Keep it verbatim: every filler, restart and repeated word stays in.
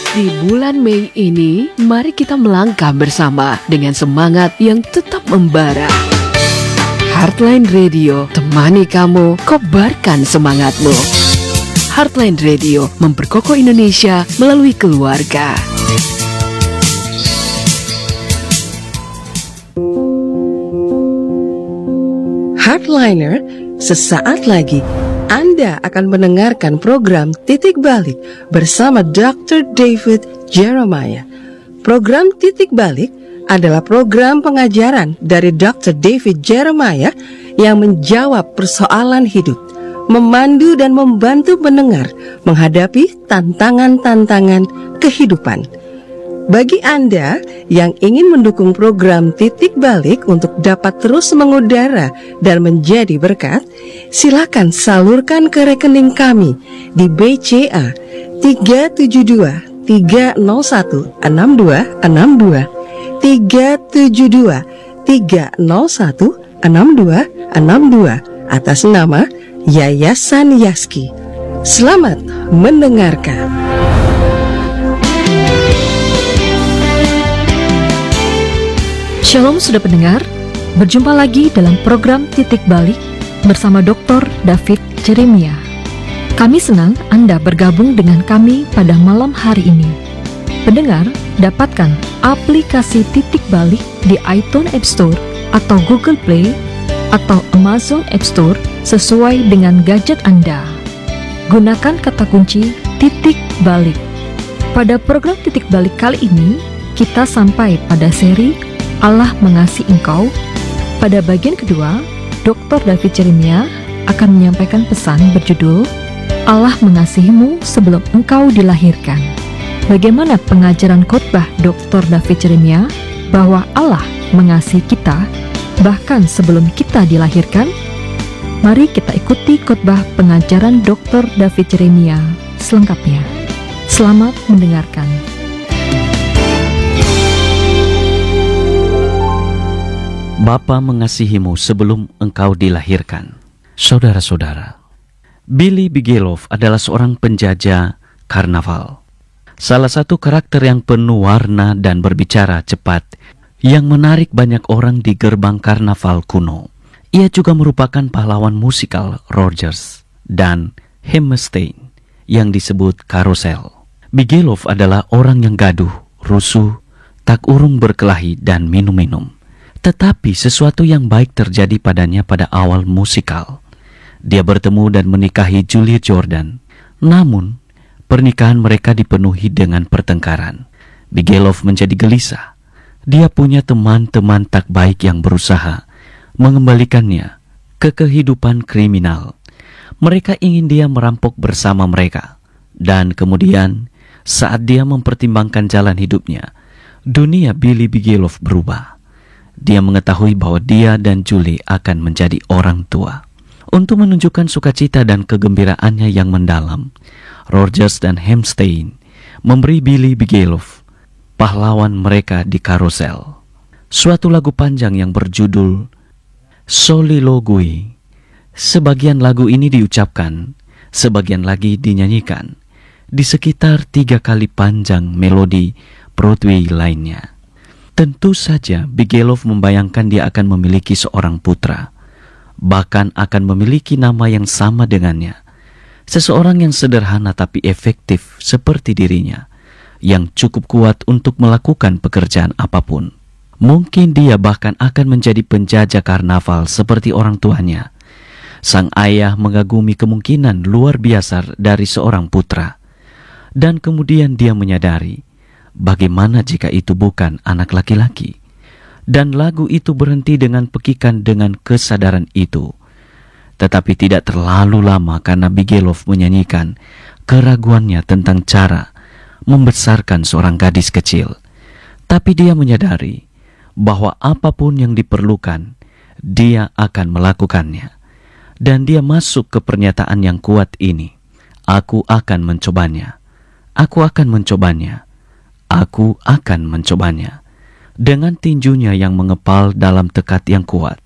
Di bulan Mei ini, mari kita melangkah bersama dengan semangat yang tetap membara. Heartline Radio, temani kamu, kobarkan semangatmu. Heartline Radio memperkokoh Indonesia melalui keluarga. Heartliner, sesaat lagi Anda akan mendengarkan program Titik Balik bersama dokter David Jeremiah. Program Titik Balik adalah program pengajaran dari dokter David Jeremiah yang menjawab persoalan hidup, memandu dan membantu pendengar menghadapi tantangan-tantangan kehidupan. Bagi Anda yang ingin mendukung program Titik Balik untuk dapat terus mengudara dan menjadi berkat, silakan salurkan ke rekening kami di B C A tiga tujuh dua tiga nol satu enam dua enam dua tiga tujuh dua tiga nol satu enam dua enam dua atas nama Yayasan Yaski. Selamat mendengarkan. Shalom sudah pendengar, berjumpa lagi dalam program Titik Balik bersama dokter David Jeremiah. Kami senang Anda bergabung dengan kami pada malam hari ini. Pendengar, dapatkan aplikasi Titik Balik di iTunes App Store atau Google Play atau Amazon App Store sesuai dengan gadget Anda. Gunakan kata kunci Titik Balik. Pada program Titik Balik kali ini, kita sampai pada seri Allah mengasihi engkau. Pada bagian kedua, dokter David Jeremiah akan menyampaikan pesan berjudul Allah mengasihimu sebelum engkau dilahirkan. Bagaimana pengajaran khotbah dokter David Jeremiah bahwa Allah mengasihi kita bahkan sebelum kita dilahirkan? Mari kita ikuti khotbah pengajaran dokter David Jeremiah selengkapnya. Selamat mendengarkan. Bapa mengasihimu sebelum engkau dilahirkan. Saudara-saudara, Billy Bigelow adalah seorang penjajah karnaval. Salah satu karakter yang penuh warna dan berbicara cepat yang menarik banyak orang di gerbang karnaval kuno. Ia juga merupakan pahlawan musikal Rogers dan Hammerstein yang disebut Carousel. Bigelow adalah orang yang gaduh, rusuh, tak urung berkelahi dan minum-minum. Tetapi sesuatu yang baik terjadi padanya pada awal musikal. Dia bertemu dan menikahi Julia Jordan. Namun, pernikahan mereka dipenuhi dengan pertengkaran. Bigelow menjadi gelisah. Dia punya teman-teman tak baik yang berusaha mengembalikannya ke kehidupan kriminal. Mereka ingin dia merampok bersama mereka. Dan kemudian, saat dia mempertimbangkan jalan hidupnya, dunia Billy Bigelow berubah. Dia mengetahui bahwa dia dan Julie akan menjadi orang tua. Untuk menunjukkan sukacita dan kegembiraannya yang mendalam, Rogers dan Hammerstein memberi Billy Bigelow pahlawan mereka di Carousel suatu lagu panjang yang berjudul Soliloquy. Sebagian lagu ini diucapkan, sebagian lagi dinyanyikan di sekitar tiga kali panjang melodi Broadway lainnya. Tentu saja Bigelow membayangkan dia akan memiliki seorang putra, bahkan akan memiliki nama yang sama dengannya. Seseorang yang sederhana tapi efektif seperti dirinya, yang cukup kuat untuk melakukan pekerjaan apapun. Mungkin dia bahkan akan menjadi penjajah karnaval seperti orang tuanya. Sang ayah mengagumi kemungkinan luar biasa dari seorang putra. Dan kemudian dia menyadari, bagaimana jika itu bukan anak laki-laki? Dan lagu itu berhenti dengan pekikan dengan kesadaran itu. Tetapi tidak terlalu lama karena Bigelow menyanyikan keraguannya tentang cara membesarkan seorang gadis kecil. Tapi dia menyadari bahwa apapun yang diperlukan, dia akan melakukannya. Dan dia masuk ke pernyataan yang kuat ini. Aku akan mencobanya. Aku akan mencobanya. Aku akan mencobanya. Dengan tinjunya yang mengepal dalam tekad yang kuat,